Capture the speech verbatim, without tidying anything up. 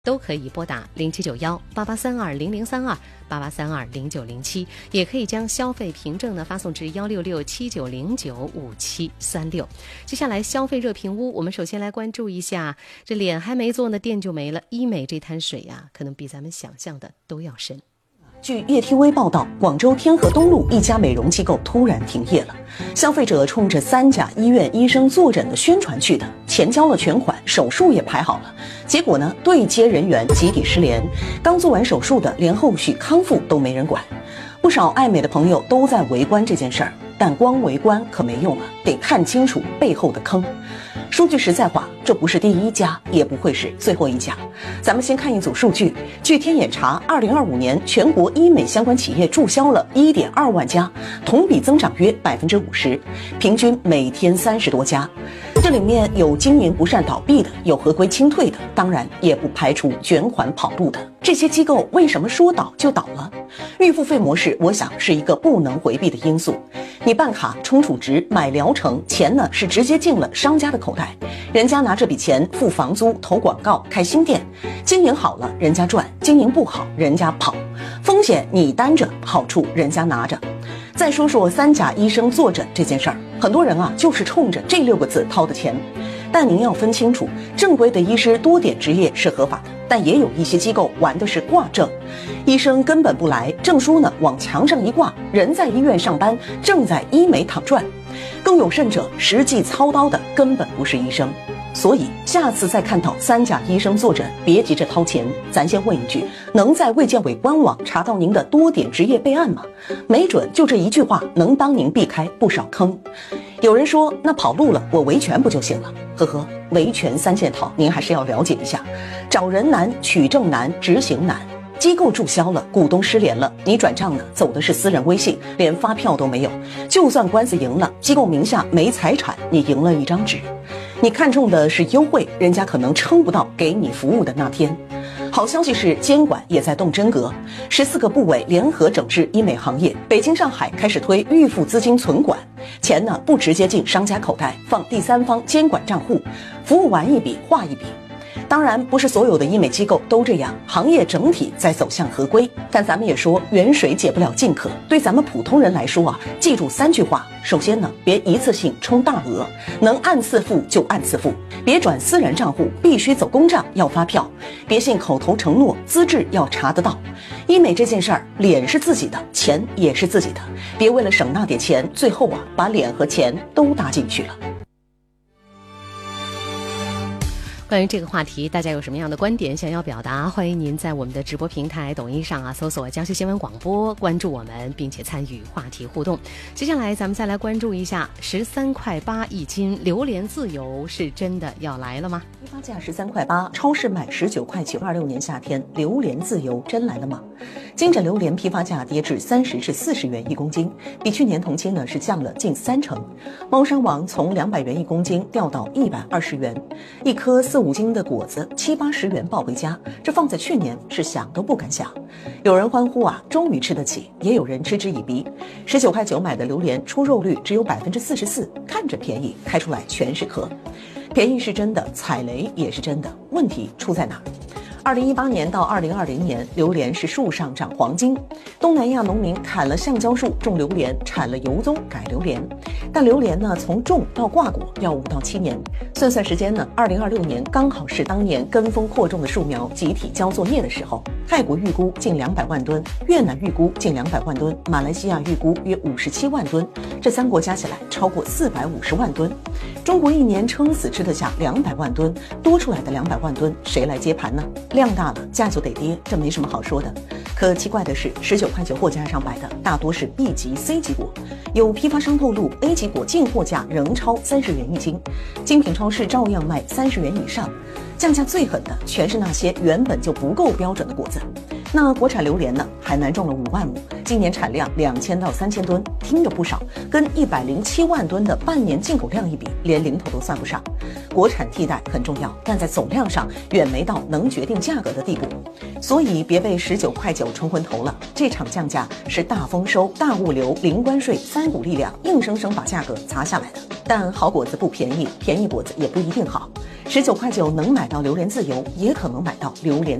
都可以拨打零七九幺八八三二零零三二八八三二零九零七，也可以将消费凭证呢发送至幺六六七九零九五七三六。接下来消费热评屋，我们首先来关注一下，这脸还没做呢，店就没了。医美这滩水呀、啊，可能比咱们想象的都要深。 据叶 T V 报道，广州天河东路一家美容机构突然停业了，消费者冲着三甲医院医生坐诊的宣传去的，钱交了全款，手术也排好了，结果呢，对接人员集体失联，刚做完手术的连后续康复都没人管。不少爱美的朋友都在围观这件事儿，但光围观可没用啊，得看清楚背后的坑。说句实在话，这不是第一家，也不会是最后一家。咱们先看一组数据，据天眼查，二零二五年全国医美相关企业注销了 一点二万家，同比增长约 百分之五十， 平均每天三十多家。这里面有经营不善倒闭的，有合规清退的，当然也不排除卷款跑路的。这些机构为什么说倒就倒了？预付费模式，我想是一个不能回避的因素。你办卡充储值买疗程，钱呢是直接进了商家的口袋，人家拿这笔钱付房租、投广告、开新店，经营好了人家赚，经营不好人家跑，风险你担着，好处人家拿着。再说说三甲医生坐诊这件事儿，很多人啊就是冲着这六个字掏的钱，但您要分清楚，正规的医师多点执业是合法的，但也有一些机构玩的是挂证，医生根本不来，证书呢往墙上一挂，人在医院上班，正在医美躺赚。更有甚者，实际操刀的根本不是医生。所以下次再看到三甲医生坐诊，别急着掏钱，咱先问一句，能在卫健委官网查到您的多点执业备案吗？没准就这一句话能帮您避开不少坑。有人说，那跑路了，我维权不就行了？呵呵，维权三件套您还是要了解一下，找人难，取证难，执行难。机构注销了，股东失联了，你转账呢走的是私人微信，连发票都没有。就算官司赢了，机构名下没财产，你赢了一张纸。你看中的是优惠，人家可能撑不到给你服务的那天。好消息是，监管也在动真格，十四个部委联合整治医美行业。北京、上海开始推预付资金存管，钱呢不直接进商家口袋，放第三方监管账户，服务完一笔画一笔。当然，不是所有的医美机构都这样，行业整体在走向合规。但咱们也说，远水解不了近渴。对咱们普通人来说啊，记住三句话：首先呢，别一次性充大额，能按次付就按次付；别转私人账户，必须走公账，要发票；别信口头承诺，资质要查得到。医美这件事儿，脸是自己的，钱也是自己的，别为了省那点钱，最后啊，把脸和钱都搭进去了。 关于这个话题，大家有什么样的观点想要表达？欢迎您在我们的直播平台抖音上啊搜索江西新闻广播，关注我们，并且参与话题互动。接下来咱们再来关注一下，十三块八一斤榴莲自由是真的要来了吗？ 批发价十三块八，超市买十九块九。二六年夏天，榴莲自由真来了吗？金枕榴莲批发价跌至三十至四十元一公斤，比去年同期呢是降了近三成。猫山王从两百元一公斤掉到一百二十元，一颗四五斤的果子七八十元抱回家，这放在去年是想都不敢想。有人欢呼啊，终于吃得起，也有人嗤之以鼻。十九块九买的榴莲，出肉率只有百分之四十四，看着便宜，开出来全是壳。便宜是真的，踩雷也是真的，问题出在哪儿？二零一八年到二零二零年，榴莲是树上长黄金。东南亚农民砍了橡胶树种榴莲，产了油棕改榴莲。但榴莲呢，从种到挂果要五到七年。算算时间呢，二零二六年刚好是当年跟风扩种的树苗集体交作孽的时候。泰国预估近两百万吨，越南预估近两百万吨，马来西亚预估约五十七万吨，这三国加起来超过四百五十万吨。中国一年撑死吃得下两百万吨，多出来的两百万吨谁来接盘呢？量大了，价就得跌，这没什么好说的。可奇怪的是，十九块九货架上摆的大多是 B 级、C 级果，有批发商透露 A 级果进货价仍超三十元一斤，精品超市照样卖三十元以上。降价最狠的全是那些原本就不够标准的果子。那国产榴莲呢？海南种了五万亩，今年产量两千到三千吨，听着不少，跟一百零七万吨的半年进口量一比，连零头都算不上。国产替代很重要，但在总量上远没到能决定价格的地步。所以别被十九块九冲昏头了，这场降价是大丰收、大物流、零关税三股力量硬生生把价格砸下来的。但好果子不便宜，便宜果子也不一定好。 十九块九能买到榴莲自由，也可能买到榴莲。